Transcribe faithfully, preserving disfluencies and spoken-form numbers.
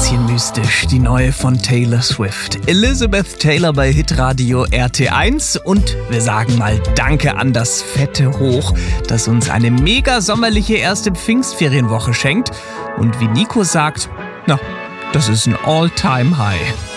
bisschen mystisch, die neue von Taylor Swift. Elizabeth Taylor bei Hitradio R T eins und wir sagen mal Danke an das fette Hoch, das uns eine mega sommerliche erste Pfingstferienwoche schenkt. Und wie Nico sagt, na, das ist ein All-Time-High.